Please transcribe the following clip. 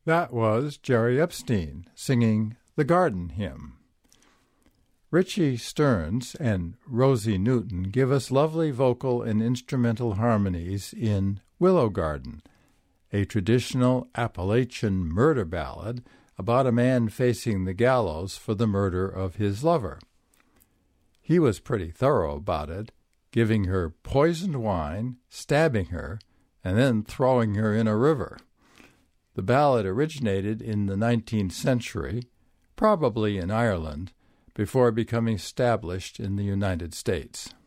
That was Jerry Epstein singing the Garden Hymn. Richie Stearns and Rosie Newton give us lovely vocal and instrumental harmonies in Willow Garden, a traditional Appalachian murder ballad about a man facing the gallows for the murder of his lover. He was pretty thorough about it, giving her poisoned wine, stabbing her, and then throwing her in a river. The ballad originated in the 19th century, probably in Ireland, before becoming established in the United States.